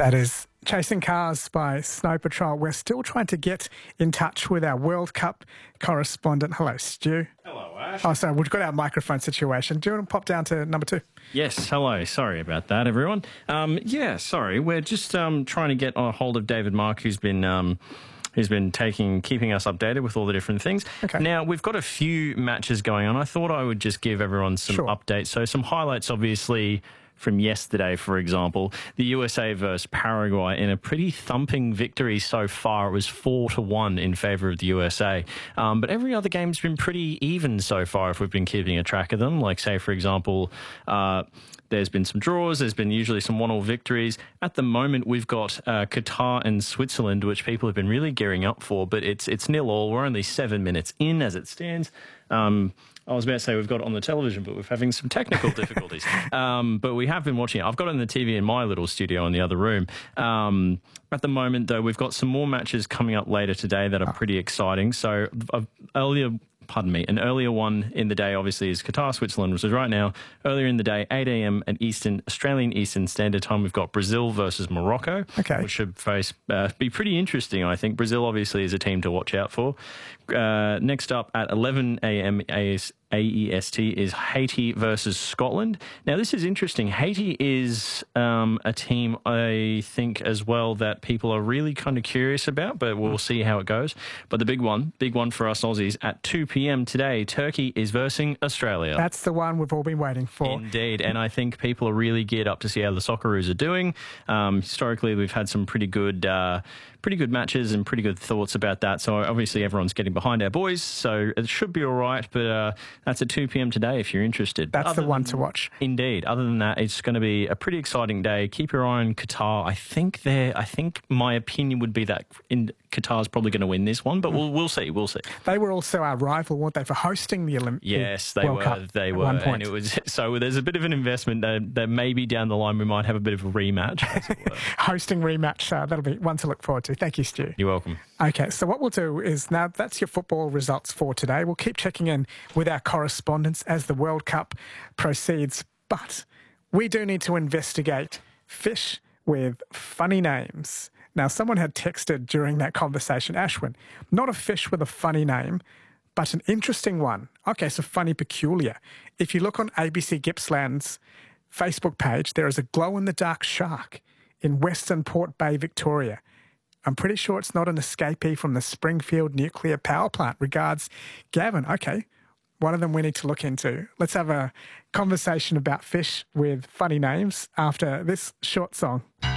That is Chasing Cars by Snow Patrol. We're still trying to get in touch with our World Cup correspondent. Hello, Stu. Hello, Ash. Oh, sorry, we've got our microphone situation. Do you want to pop down to number 2? Yes, hello. Sorry about that, everyone. Sorry. We're just trying to get a hold of David Mark, who's been keeping us updated with all the different things. Okay. Now, we've got a few matches going on. I thought I would just give everyone some updates. So some highlights, obviously, from yesterday, for example. The USA versus Paraguay in a pretty thumping victory so far. It was 4-1 in favour of the USA. But every other game's been pretty even so far if we've been keeping a track of them. Like, say, for example, there's been some draws. There's been usually some 1-1 victories. At the moment, we've got Qatar and Switzerland, which people have been really gearing up for, but it's 0-0. We're only 7 minutes in as it stands. I was about to say we've got it on the television, but we're having some technical difficulties. But we have been watching it. I've got it on the TV in my little studio in the other room. At the moment, though, we've got some more matches coming up later today that are pretty exciting. So an earlier one in the day, obviously, is Qatar-Switzerland, which is right now. Earlier in the day, 8 a.m. at Australian Eastern Standard Time, we've got Brazil versus Morocco, which should be pretty interesting, I think. Brazil, obviously, is a team to watch out for. Next up, at 11 a.m. AEST is Haiti versus Scotland. Now, this is interesting. Haiti is a team, I think, as well, that people are really kind of curious about, but we'll see how it goes. But the big one for us Aussies, at 2 p.m. today, Turkey is versing Australia. That's the one we've all been waiting for. Indeed, and I think people are really geared up to see how the Socceroos are doing. Historically, we've had some pretty good matches and pretty good thoughts about that. So obviously everyone's getting behind our boys, so it should be all right. But that's at 2 p.m. today if you're interested. That's the one to watch. Indeed. Other than that, it's going to be a pretty exciting day. Keep your eye on Qatar. I think my opinion would be that Qatar's probably going to win this one, but we'll see. We'll see. They were also our rival, weren't they, for hosting the Olympic World Cup they were. At one point. And it was, so there's a bit of an investment that maybe down the line we might have a bit of a rematch. As it were. Hosting rematch, that'll be one to look forward to. Thank you, Stu. You're welcome. Okay, so what we'll do is, now that's your football results for today. We'll keep checking in with our correspondents as the World Cup proceeds, but we do need to investigate fish with funny names. Now, someone had texted during that conversation, Ashwin, not a fish with a funny name, but an interesting one. Okay, so funny peculiar. If you look on ABC Gippsland's Facebook page, there is a glow-in-the-dark shark in Western Port Bay, Victoria. I'm pretty sure it's not an escapee from the Springfield nuclear power plant. Regards, Gavin. Okay, one of them we need to look into. Let's have a conversation about fish with funny names after this short song.